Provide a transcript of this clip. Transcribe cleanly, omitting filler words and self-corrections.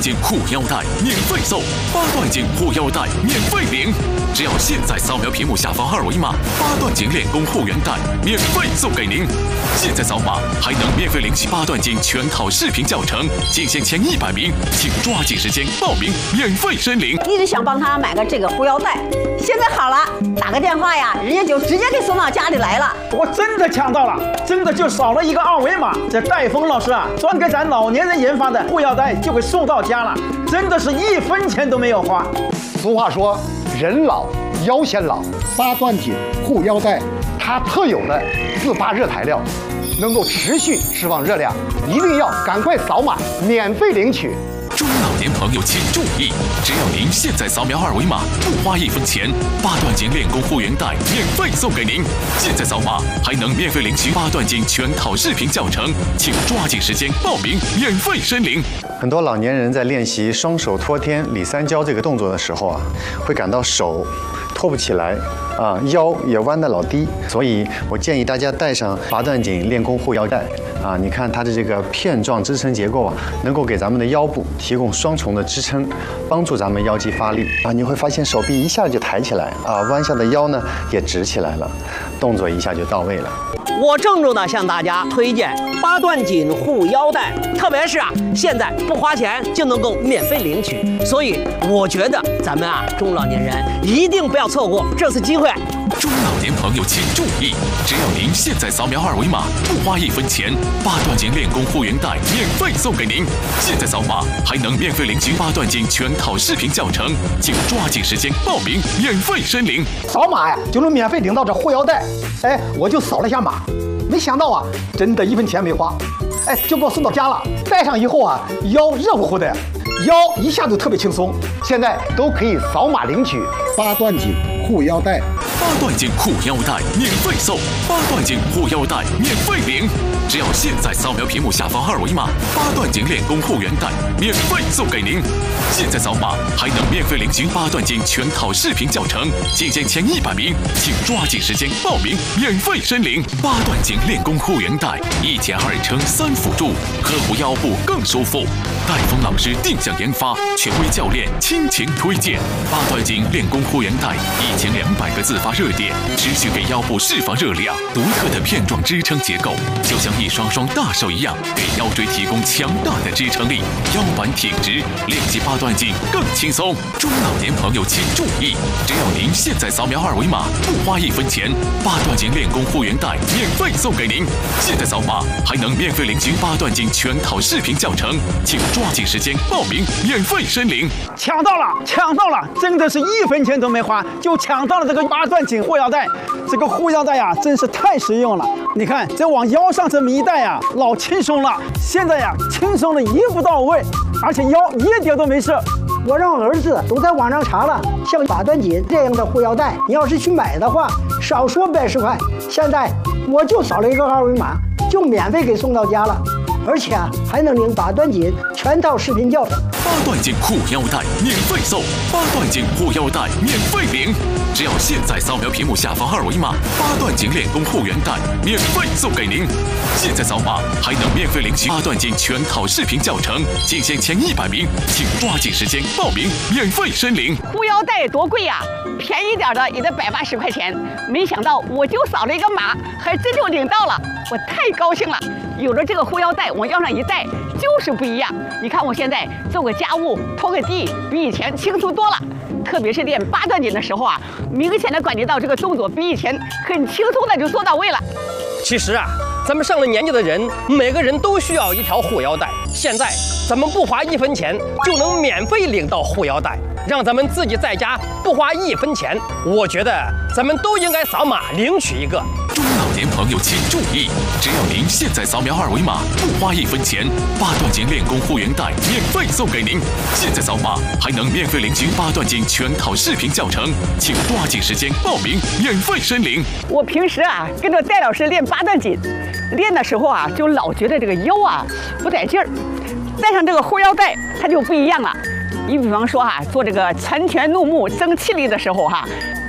斤护腰带免费送，8段锦护腰带免费领。只要现在扫描屏幕下方2维码，8段锦练功护腰带免费送给您。现在扫码还能免费领取8段锦全套视频教程，仅限前100名，请抓紧时间报名，免费申领。 一直想帮他买个这个护腰带，现在好了，打个电话呀，人家就直接给送到家里来了。 我真的抢到了，真的就扫了一个2维码，这戴峰老师啊，专给咱老年人研发的护腰带就给送到家了，真的是1分钱都没有花。 俗话说，人老腰先老，8段锦护腰带，它特有的自发热材料，能够持续释放热量，一定要赶快扫码免费领取。 中老年朋友请注意，只要您现在扫描2维码，不花1分钱，8段锦练功护腰带免费送给您。现在扫码还能免费领取8段锦全套视频教程，请抓紧时间报名，免费申领。 很多老年人在练习双手托天、里三焦这个动作的时候啊，会感到手托不起来啊，腰也弯得老低，所以我建议大家带上8段锦练功护腰带啊。你看它的这个片状支撑结构啊，能够给咱们的腰部提供双重的支撑，帮助咱们腰肌发力啊。你会发现手臂一下就抬起来啊，弯下的腰呢也直起来了，动作一下就到位了。 我郑重地向大家推荐8段锦护腰带，特别是现在不花钱就能够免费领取，所以我觉得咱们中老年人一定不要错过这次机会。 中老年朋友请注意，只要您现在扫描2维码，不花1分钱，8段锦练功护腰带免费送给您。现在扫码还能免费领取8段锦全套视频教程，请抓紧时间报名，免费申领。 扫码呀就能免费领到这护腰带，哎，我就扫了一下码，没想到啊，真的1分钱没花，哎，就给我送到家了。戴上以后啊，腰热乎乎的，腰一下就特别轻松。现在都可以扫码领取8段锦护腰带。 8段锦护腰带免费送，8段锦护腰带免费领。只要现在扫描屏幕下方2维码，8段锦练功护腰带免费送给您。现在扫码还能免费领取8段锦全套视频教程，仅限前100名，请抓紧时间报名，免费申领。8段锦练功护腰带1减2乘3辅助，呵护腰部更舒服。戴峰老师定向研发，权威教练倾情推荐。8段锦练功护腰带1200个自发热点，持续给腰部释放热量。独特的片状支撑结构，就像一双双大手一样，给腰椎提供强大的支撑力，腰板挺直，练习8段锦更轻松。中老年朋友请注意，只要您现在扫描2维码，不花1分钱，8段锦练功护腰带免费送给您。现在扫码还能免费领取8段锦全套视频教程，请抓紧时间报名，免费申领。 抢到了，抢到了，真的是1分钱都没花就抢到了这个8段锦护腰带。这个护腰带呀，真是太实用了。你看，这往腰上这么一戴呀，老轻松了。现在呀，轻松的一步到位，而且腰一点都没事。 我让儿子都在网上查了，像8段锦这样的护腰带，你要是去买的话，少说110块。现在我就扫了一个2维码，就免费给送到家了。而且还能领8段锦全套视频教程。 8段锦护腰带免费送，8段锦护腰带免费领。只要现在扫描屏幕下方2维码，8段锦练功护腰带免费送给您。现在扫码还能免费领取8段锦全套视频教程，仅限前100名，请抓紧时间报名，免费申领。 护腰带多贵呀，便宜点的也得180块钱。没想到我就扫了一个码，还真就领到了，我太高兴了。有了这个护腰带，往腰上一戴就是不一样。你看我现在做个家务、拖个地，比以前轻松多了。特别是练8段锦的时候明显的感觉到这个动作比以前很轻松的就做到位了。 其实咱们上了年纪的人，每个人都需要一条护腰带。现在咱们不花1分钱就能免费领到护腰带，让咱们自己在家不花1分钱。我觉得咱们都应该扫码领取一个。 中老年朋友请注意，只要您现在扫描2维码，不花1分钱，8段锦练功护腰带免费送给您。现在扫码还能免费领取8段锦全套视频教程，请抓紧时间报名，免费申领。 我平时跟着戴老师练8段锦，练的时候就老觉得这个腰不带劲儿，戴上这个护腰带它就不一样了。你比方说做这个拳拳怒目增气力的时候